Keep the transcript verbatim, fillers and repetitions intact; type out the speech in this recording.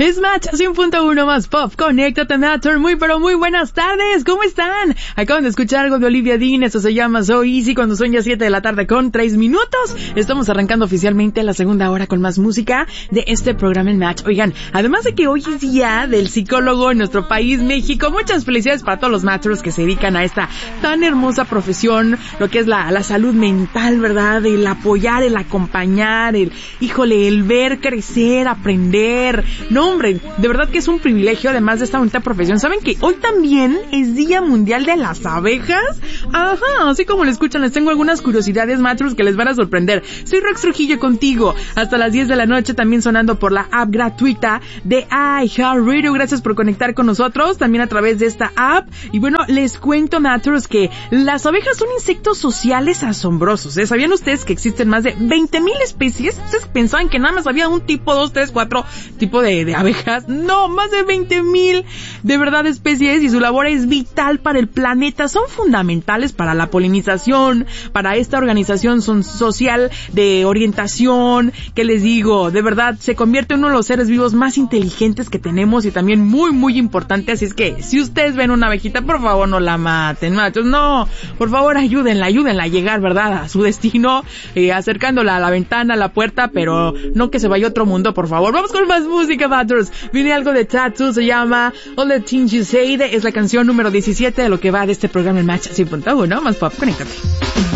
Es Match cien punto uno más pop. Conéctate, Matter. Muy, pero muy buenas tardes. ¿Cómo están? Acaban de escuchar algo de Olivia Dean. Esto se llama So Easy cuando son ya siete de la tarde con tres minutos. Estamos arrancando oficialmente la segunda hora con más música de este programa en Match. Oigan, además de que hoy es día del psicólogo en nuestro país, México, muchas felicidades para todos los Matters que se dedican a esta tan hermosa profesión, lo que es la, la salud mental, ¿verdad? El apoyar, el acompañar, el, híjole, el ver crecer, aprender. No, hombre, de verdad que es un privilegio, además de esta bonita profesión. ¿Saben que hoy también es Día Mundial de las Abejas? Ajá, así como lo escuchan, les tengo algunas curiosidades, Matrus, que les van a sorprender. Soy Rox Trujillo contigo, hasta las diez de la noche, también sonando por la app gratuita de iHeartRadio. Gracias por conectar con nosotros, también a través de esta app. Y bueno, les cuento, Matrus, que las abejas son insectos sociales asombrosos, ¿eh? ¿Sabían ustedes que existen más de veinte mil especies? ¿Ustedes pensaban que nada más había un tipo, dos, tres, cuatro tipo de, de abejas? No, más de veinte mil de verdad especies, y su labor es vital para el planeta. Son fundamentales para la polinización, para esta organización son social de orientación, que les digo, de verdad se convierte en uno de los seres vivos más inteligentes que tenemos y también muy muy importante. Así es que si ustedes ven una abejita, por favor no la maten, machos, no, por favor ayúdenla, ayúdenla a llegar, ¿verdad?, a su destino, eh, acercándola a la ventana, a la puerta, pero no que se vaya a otro mundo, por favor. Vamos con más música, Matters. Viene algo de Tattoo, se llama All the Things You Say, es la canción número diecisiete de lo que va de este programa en Match cien punto uno más pop. Conéctate.